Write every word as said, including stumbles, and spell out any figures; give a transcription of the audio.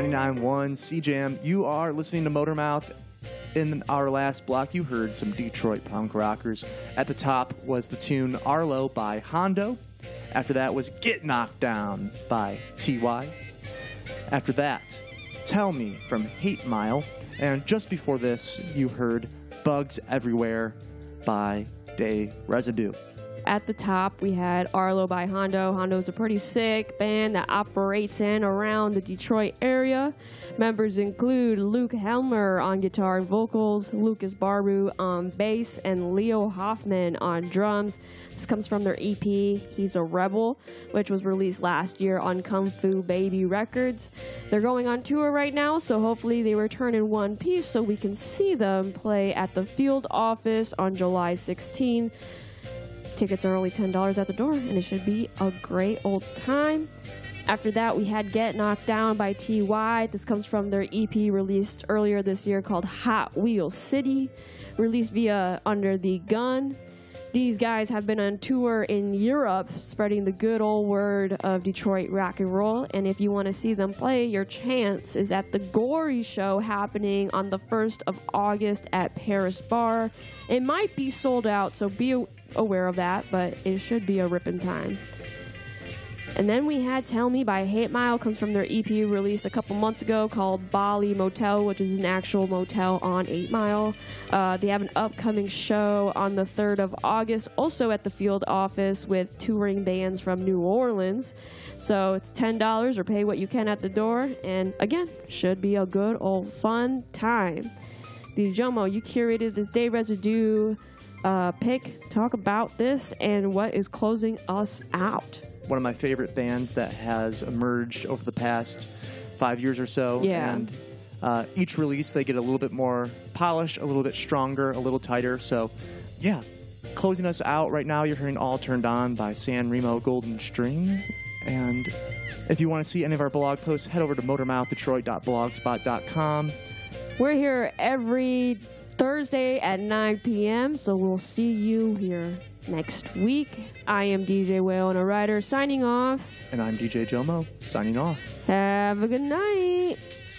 ninety-nine point one C Jam. You are listening to Motormouth. In our last block, you heard some Detroit punk rockers. At the top was the tune Arlo by Hondo. After that was Get Knocked Down by T Y. After that, Tell Me from Hate Mile. And just before this, you heard Bugs Everywhere by Day Residue. At the top, we had Arlo by Hondo. Hondo's a pretty sick band that operates in around the Detroit area. Members include Luke Helmer on guitar and vocals, Lucas Barbu on bass, and Leo Hoffman on drums. This comes from their E P, He's a Rebel, which was released last year on Kung Fu Baby Records. They're going on tour right now, so hopefully they return in one piece so we can see them play at the Field Office on July sixteenth. Tickets are only ten dollars at the door, and it should be a great old time. After that, we had Get Knocked Down by T Y. This comes from their E P released earlier this year called Hot Wheel City, released via Under the Gun. These guys have been on tour in Europe, spreading the good old word of Detroit rock and roll. And if you want to see them play, your chance is at the Gory Show happening on the first of August at Paris Bar. It might be sold out, so be aware of that, but it should be a ripping time. And then we had Tell Me by Hate Mile. Comes from their E P released a couple months ago called Bali Motel, which is an actual motel on eight mile. Uh, they have an upcoming show on the third of August, also at the Field Office with touring bands from New Orleans. So it's ten dollars or pay what you can at the door. And again, should be a good old fun time. D J Jomo, you curated this Day Residue uh, pick. Talk about this and what is closing us out. One of my favorite bands that has emerged over the past five years or so. Yeah. And uh, each release, they get a little bit more polished, a little bit stronger, a little tighter. So, yeah, closing us out right now, you're hearing All Turned On by San Remo Golden String. And if you want to see any of our blog posts, head over to motormouth detroit dot blogspot dot com. We're here every Thursday at nine p.m., so we'll see you here next week. I am D J Whale and a Writer signing off. And I'm D J Jomo signing off. Have a good night.